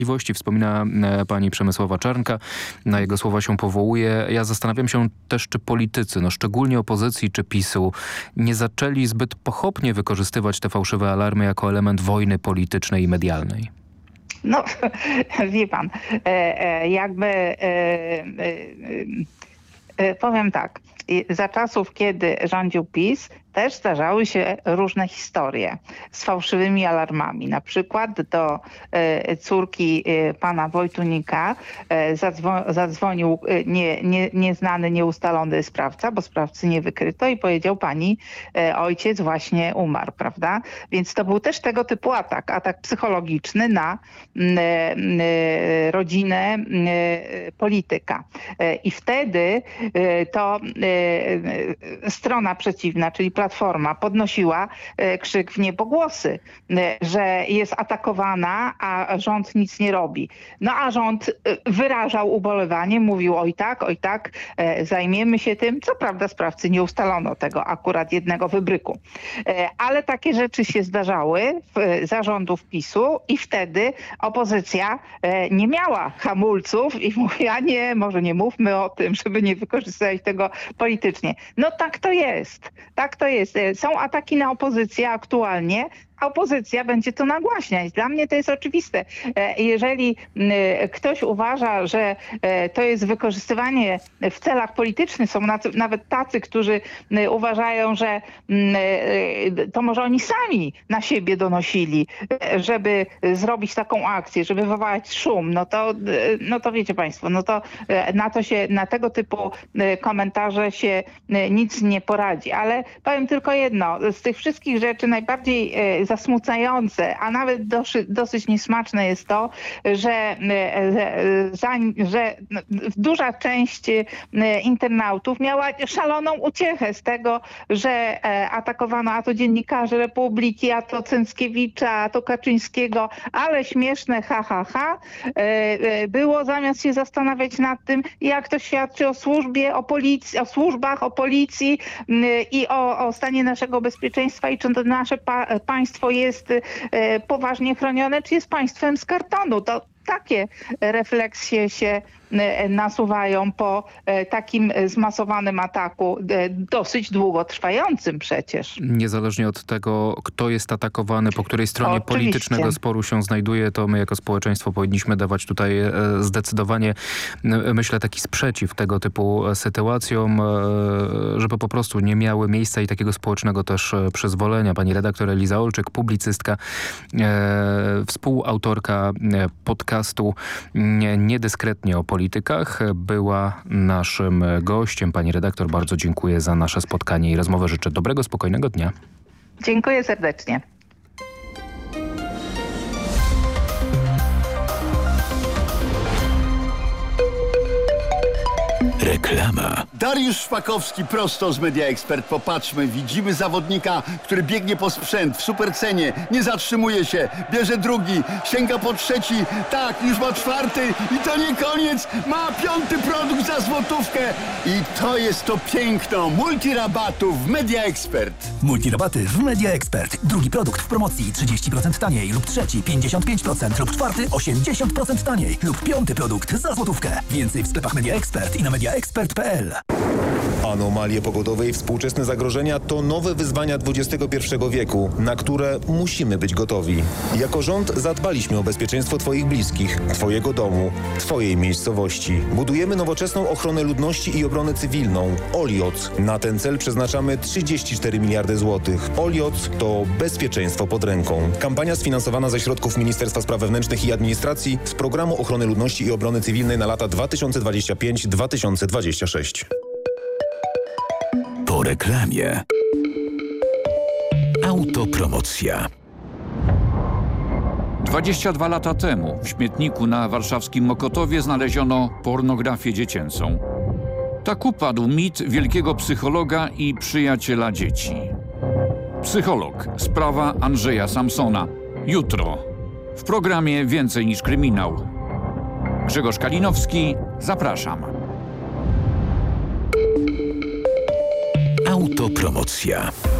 Wspomina pani Przemysława Czarnka, na jego słowa się powołuje. Ja zastanawiam się też, czy politycy, szczególnie opozycji czy PiS-u, nie zaczęli zbyt pochopnie wykorzystywać te fałszywe alarmy jako element wojny politycznej i medialnej. No, wie pan, powiem tak, za czasów, kiedy rządził PiS, też zdarzały się różne historie z fałszywymi alarmami. Na przykład do córki pana Wojtunika zadzwonił nieznany, nieustalony sprawca, bo sprawcy nie wykryto i powiedział: pani ojciec właśnie umarł, prawda? Więc to był też tego typu atak psychologiczny na rodzinę polityka. I wtedy to strona przeciwna, czyli Platforma, podnosiła krzyk w niebogłosy, że jest atakowana, a rząd nic nie robi. No a rząd wyrażał ubolewanie, mówił: oj tak, zajmiemy się tym. Co prawda sprawcy nie ustalono tego akurat jednego wybryku. Ale takie rzeczy się zdarzały za rządów PiS-u i wtedy opozycja nie miała hamulców i mówiła: nie, może nie mówmy o tym, żeby nie wykorzystywać tego politycznie. No tak to jest. Są ataki na opozycję aktualnie, a opozycja będzie to nagłaśniać. Dla mnie to jest oczywiste. Jeżeli ktoś uważa, że to jest wykorzystywanie w celach politycznych, są nawet tacy, którzy uważają, że to może oni sami na siebie donosili, żeby zrobić taką akcję, żeby wywołać szum, no to wiecie państwo, na tego typu komentarze się nic nie poradzi. Ale powiem tylko jedno, z tych wszystkich rzeczy najbardziej zasmucające, a nawet dosyć niesmaczne jest to, że duża część internautów miała szaloną uciechę z tego, że atakowano a to dziennikarzy Republiki, a to Cęckiewicza, a to Kaczyńskiego, ale śmieszne, było, zamiast się zastanawiać nad tym, jak to świadczy o służbie, o policji, o służbach, o policji i o stanie naszego bezpieczeństwa i czy to nasze państwo jest poważnie chronione, czy jest państwem z kartonu. To takie refleksje się nasuwają po takim zmasowanym ataku, dosyć długotrwającym przecież. Niezależnie od tego, kto jest atakowany, po której stronie politycznego sporu się znajduje, to my jako społeczeństwo powinniśmy dawać tutaj zdecydowanie, myślę, taki sprzeciw tego typu sytuacjom, żeby po prostu nie miały miejsca i takiego społecznego też przyzwolenia. Pani redaktor Eliza Olczyk, publicystka, współautorka podcastu Niedyskretnie o politykach, była naszym gościem. Pani redaktor, bardzo dziękuję za nasze spotkanie i rozmowę. Życzę dobrego, spokojnego dnia. Dziękuję serdecznie. Reklama. Dariusz Szpakowski prosto z Media Expert. Popatrzmy, widzimy zawodnika, który biegnie po sprzęt w supercenie, nie zatrzymuje się, bierze drugi, sięga po trzeci, tak, już ma czwarty i to nie koniec, ma piąty produkt za złotówkę i to jest to piękno multirabatów w Media Expert. Multirabaty w Media Expert. Drugi produkt w promocji 30% taniej lub trzeci 55% lub czwarty 80% taniej lub piąty produkt za złotówkę. Więcej w sklepach Media Expert i na mediaexpert.pl. Anomalie pogodowe i współczesne zagrożenia to nowe wyzwania XXI wieku, na które musimy być gotowi. Jako rząd zadbaliśmy o bezpieczeństwo Twoich bliskich, Twojego domu, Twojej miejscowości. Budujemy nowoczesną ochronę ludności i obronę cywilną. OLIOC. Na ten cel przeznaczamy 34 miliardy złotych. OLIOC to bezpieczeństwo pod ręką. Kampania sfinansowana ze środków Ministerstwa Spraw Wewnętrznych i Administracji z Programu Ochrony Ludności i Obrony Cywilnej na lata 2025-2026. Po reklamie. Autopromocja. 22 lata temu w śmietniku na warszawskim Mokotowie znaleziono pornografię dziecięcą. Tak upadł mit wielkiego psychologa i przyjaciela dzieci. Psycholog. Sprawa Andrzeja Samsona. Jutro. W programie Więcej niż kryminał. Grzegorz Kalinowski, zapraszam. Autopromocja.